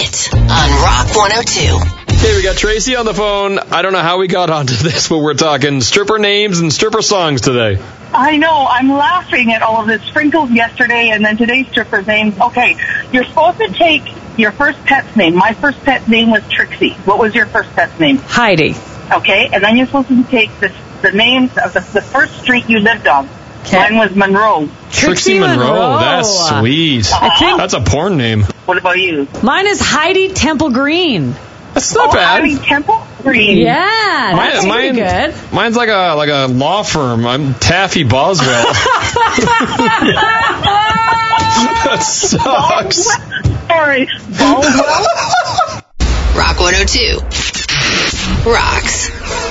It on Rock 102. Hey, we got Tracy on the phone. I don't know how we got onto this, but we're talking stripper names and stripper songs today. I know. I'm laughing at all of this. Sprinkles yesterday and then today's stripper's names. Okay, you're supposed to take your first pet's name. My first pet's name was Trixie. What was your first pet's name? Heidi. Okay, and then you're supposed to take the names of the first street you lived on. Okay. Mine was Monroe. Trixie Monroe. That's sweet. I think That's a porn name. What about you? mine is Heidi Temple Green. That's not bad. Heidi Temple Green. Yeah, that's pretty good. Mine's like a law firm. I'm Taffy Boswell. That sucks. Sorry. Baldwell? Rock 102. Rocks.